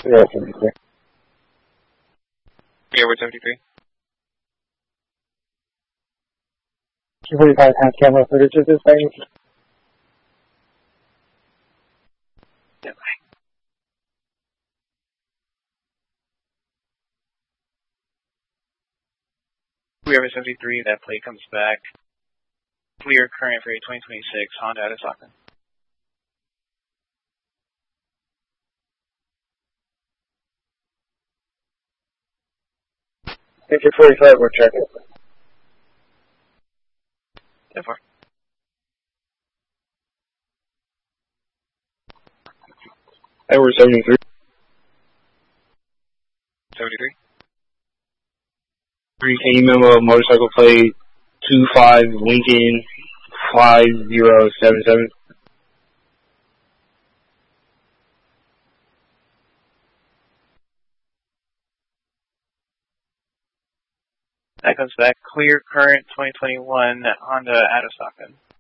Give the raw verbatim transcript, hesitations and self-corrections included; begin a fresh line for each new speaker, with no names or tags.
Zero seventy-three.
Airward seventy-three.
two forty-five has camera footage of this thing.
Yep. Airward seventy-three, that plate comes back. Clear current for a twenty twenty-six Honda Atasaka.
two forty-five, we're checking.
ten four.
Edward seventy-three.
seventy-three.
Three K memo, motorcycle plate, two five Lincoln, five zero seven seven.
That comes back. Clear current twenty twenty-one Honda Atasaka.